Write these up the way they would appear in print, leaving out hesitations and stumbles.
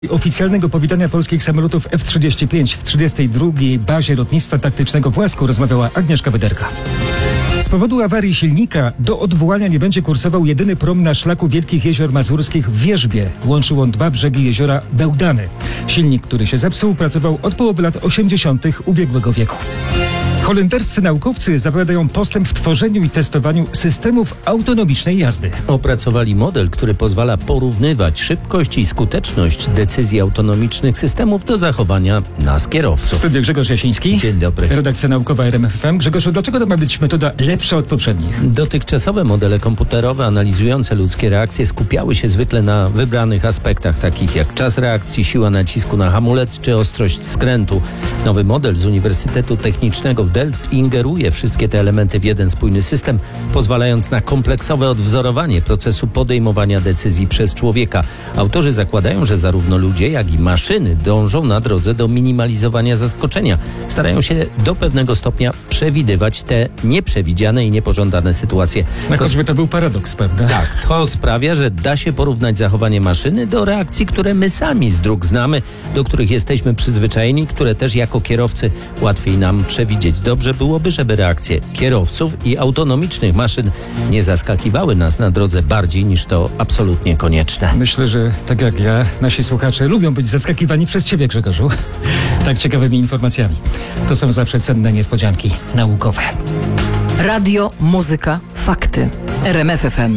Oficjalnego powitania polskich samolotów F-35 w 32. bazie lotnictwa taktycznego w Łasku rozmawiała Agnieszka Wyderka. Z powodu awarii silnika do odwołania nie będzie kursował jedyny prom na szlaku Wielkich Jezior Mazurskich w Wierzbie. Łączył on dwa brzegi jeziora Bełdany. Silnik, który się zepsuł, pracował od połowy lat 80. ubiegłego wieku. Holenderscy naukowcy zapowiadają postęp w tworzeniu i testowaniu systemów autonomicznej jazdy. Opracowali model, który pozwala porównywać szybkość i skuteczność decyzji autonomicznych systemów do zachowania nas kierowców. W studiu Grzegorz Jasiński. Dzień dobry. Redakcja naukowa RMF FM. Grzegorzu, dlaczego to ma być metoda lepsza od poprzednich? Dotychczasowe modele komputerowe analizujące ludzkie reakcje skupiały się zwykle na wybranych aspektach, takich jak czas reakcji, siła nacisku na hamulec czy ostrość skrętu. Nowy model z Uniwersytetu Technicznego w Delft ingeruje wszystkie te elementy w jeden spójny system, pozwalając na kompleksowe odwzorowanie procesu podejmowania decyzji przez człowieka. Autorzy zakładają, że zarówno ludzie, jak i maszyny dążą na drodze do minimalizowania zaskoczenia. Starają się do pewnego stopnia przewidywać te nieprzewidziane i niepożądane sytuacje. Choćby to był paradoks, prawda? Tak, to sprawia, że da się porównać zachowanie maszyny do reakcji, które my sami z dróg znamy, do których jesteśmy przyzwyczajeni, które też jako kierowcy łatwiej nam przewidzieć. Dobrze byłoby, żeby reakcje kierowców i autonomicznych maszyn nie zaskakiwały nas na drodze bardziej niż to absolutnie konieczne. Myślę, że tak jak ja, nasi słuchacze lubią być zaskakiwani przez Ciebie, Grzegorzu. Tak ciekawymi informacjami. To są zawsze cenne niespodzianki naukowe. Radio, muzyka, fakty. RMF FM.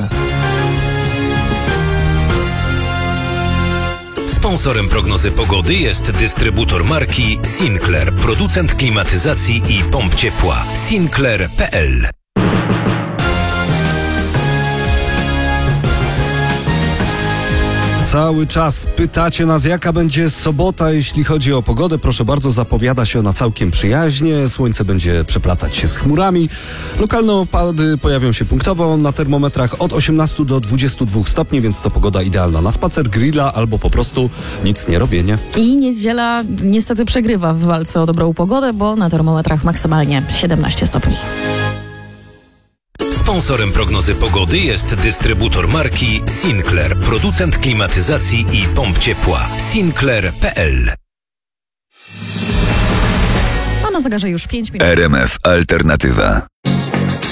Sponsorem prognozy pogody jest dystrybutor marki Sinclair, producent klimatyzacji i pomp ciepła. Sinclair.pl. Cały czas pytacie nas, jaka będzie sobota, jeśli chodzi o pogodę. Proszę bardzo, zapowiada się ona całkiem przyjaźnie. Słońce będzie przeplatać się z chmurami. Lokalne opady pojawią się punktowo na termometrach od 18 do 22 stopni, więc to pogoda idealna na spacer, grilla albo po prostu nic nie robienie. I niedziela niestety przegrywa w walce o dobrą pogodę, bo na termometrach maksymalnie 17 stopni. Sponsorem prognozy pogody jest dystrybutor marki Sinclair, producent klimatyzacji i pomp ciepła. Sinclair.pl. A na zegarze już 5 minut. RMF Alternatywa.